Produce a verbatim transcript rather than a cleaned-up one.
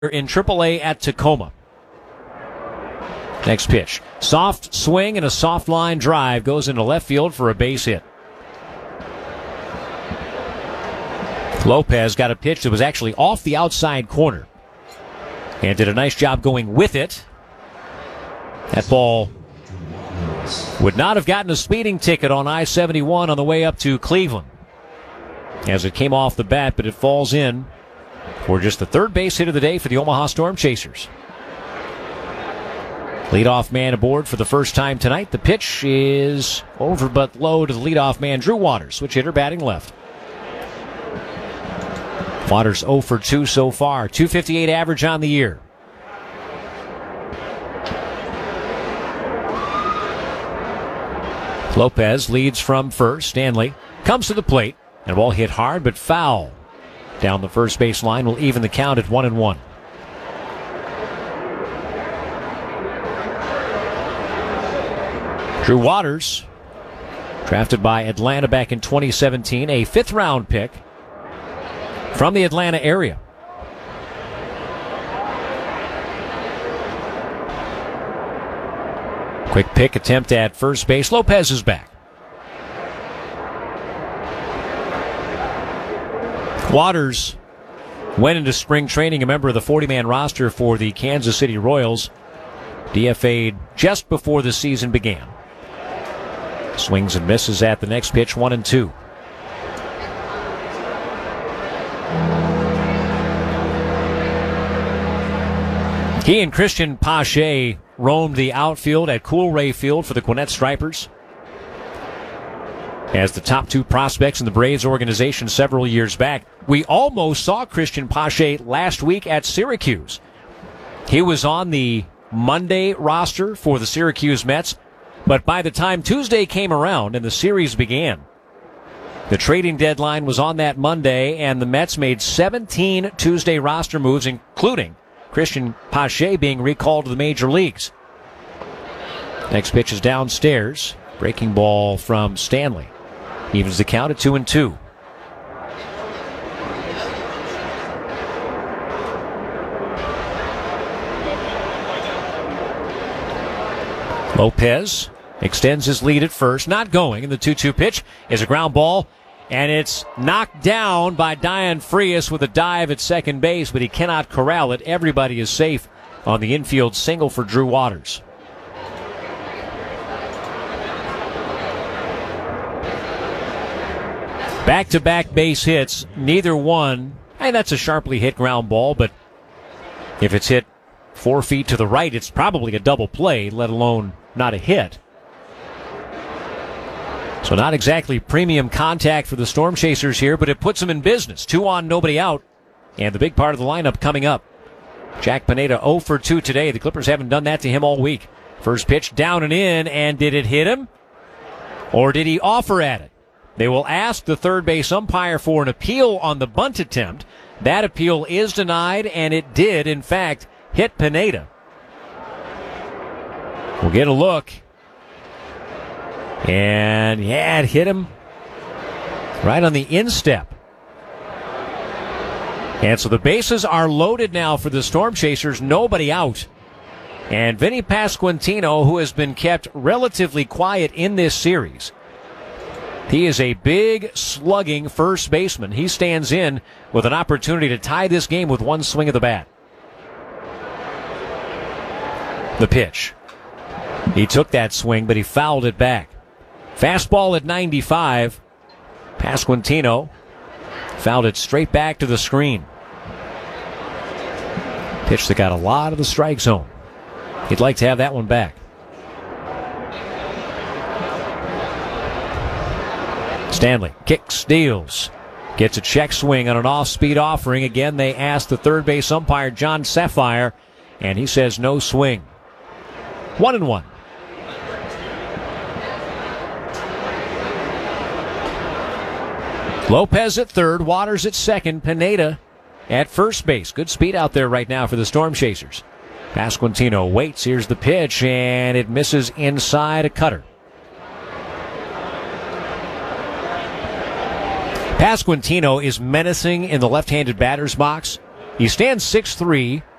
in triple A at Tacoma. Next pitch. Soft swing and a soft line drive goes into left field for a base hit. Lopez got a pitch that was actually off the outside corner and did a nice job going with it. That ball would not have gotten a speeding ticket on I seventy-one on the way up to Cleveland as it came off the bat, but it falls in for just the third base hit of the day for the Omaha Storm Chasers. Leadoff man aboard for the first time tonight. The pitch is over but low to the leadoff man, Drew Waters, switch hitter batting left. Waters oh for two so far, two fifty-eight average on the year. Lopez leads from first. Stanley comes to the plate, and a ball hit hard but foul. Down the first base line will even the count at one and one. Drew Waters, drafted by Atlanta back in twenty seventeen, a fifth round pick from the Atlanta area. Quick pick attempt at first base. Lopez is back. Waters went into spring training a member of the forty-man roster for the Kansas City Royals. D F A'd just before the season began. Swings and misses at the next pitch, one and two. He and Christian Pache roamed the outfield at Coolray Field for the Gwinnett Stripers as the top two prospects in the Braves organization several years back. We almost saw Christian Pache last week at Syracuse. He was on the Monday roster for the Syracuse Mets, but by the time Tuesday came around and the series began, the trading deadline was on that Monday, and the Mets made seventeen Tuesday roster moves, including Christian Pache being recalled to the major leagues. Next pitch is downstairs. Breaking ball from Stanley. Evens the count at two and two. Lopez extends his lead at first, not going, and the two two pitch is a ground ball, and it's knocked down by Dion Frias with a dive at second base, but he cannot corral it. Everybody is safe on the infield single for Drew Waters. Back-to-back base hits, neither one, and that's a sharply hit ground ball, but if it's hit four feet to the right, it's probably a double play, let alone not a hit. So not exactly premium contact for the Storm Chasers here, but it puts them in business. Two on, nobody out, and the big part of the lineup coming up. Jack Pineda oh for two today. The Clippers haven't done that to him all week. First pitch down and in, and did it hit him? Or did he offer at it? They will ask the third base umpire for an appeal on the bunt attempt. That appeal is denied, and it did, in fact, hit Pineda. We'll get a look. And, yeah, it hit him right on the instep. And so the bases are loaded now for the Storm Chasers. Nobody out. And Vinny Pasquantino, who has been kept relatively quiet in this series, he is a big, slugging first baseman. He stands in with an opportunity to tie this game with one swing of the bat. The pitch. He took that swing, but he fouled it back. Fastball at ninety-five. Pasquantino fouled it straight back to the screen. Pitch that got a lot of the strike zone. He'd like to have that one back. Stanley kicks, deals, gets a check swing on an off-speed offering. Again, they ask the third base umpire, John Sapphire, and he says no swing. One and one. Lopez at third, Waters at second, Pineda at first base. Good speed out there right now for the Storm Chasers. Pasquantino waits. Here's the pitch, and it misses inside, a cutter. Pasquantino is menacing in the left-handed batter's box. He stands six three,